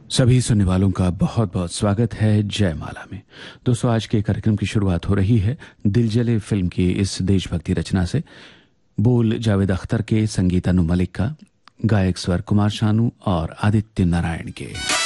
सभी सुनने वालों का बहुत बहुत स्वागत है जयमाला में। दोस्तों, आज के कार्यक्रम की शुरुआत हो रही है दिल जले फिल्म की इस देशभक्ति रचना से। बोल जावेद अख्तर के, संगीत अनु मलिक का, गायक स्वर कुमार शानू और आदित्य नारायण के।